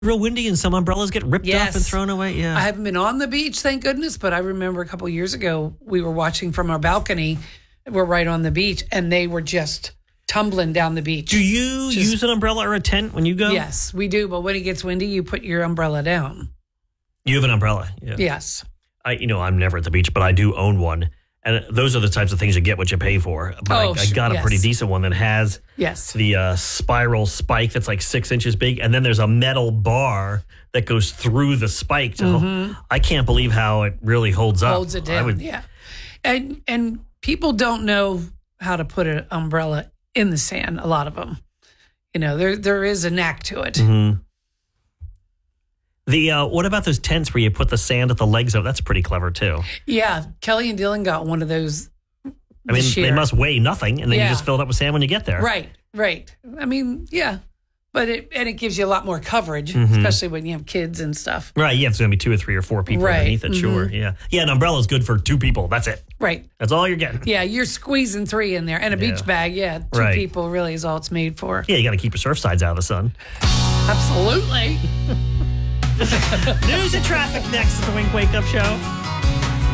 real windy and some umbrellas get ripped off and thrown away. Yeah. I haven't been on the beach, thank goodness, but I remember a couple of years ago, we were watching from our balcony. We're right on the beach, and they were just tumbling down the beach. Do you use an umbrella or a tent when you go? Yes, we do. But when it gets windy, you put your umbrella down. You have an umbrella? Yeah. Yes. I'm never at the beach, but I do own one. And those are the types of things you get what you pay for. But I got a pretty decent one that has the spiral spike that's like 6 inches big. And then there's a metal bar that goes through the spike. I can't believe how it really holds up. Holds it down, And people don't know how to put an umbrella in the sand, a lot of them. There is a knack to it. Mm-hmm. What about those tents where you put the sand at the legs of? That's pretty clever too. Yeah, Kelly and Dylan got one of those. I mean, they must weigh nothing, and then you just fill it up with sand when you get there. Right. I mean, yeah, but it gives you a lot more coverage, especially when you have kids and stuff. Right. Yeah, it's going to be 2 or 3 or 4 people underneath it. Sure. Yeah. Yeah. An umbrella is good for 2 people. That's it. Right. That's all you're getting. Yeah, you're squeezing 3 in there, and a beach bag. Yeah, 2 people really is all it's made for. Yeah, you got to keep your surf sides out of the sun. Absolutely. News and traffic next at the Wink Wake Up Show.